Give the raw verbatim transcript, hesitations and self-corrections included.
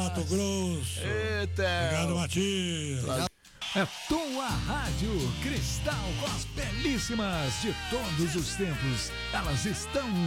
Mato Grosso. Eita. Obrigado, Matias. É tua rádio Cristal com as belíssimas de todos os tempos. Elas estão